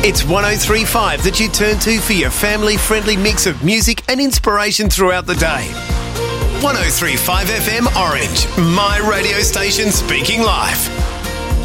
It's 103.5 that you turn to for your family-friendly mix of music and inspiration throughout the day. 103.5 FM Orange, my radio station speaking life.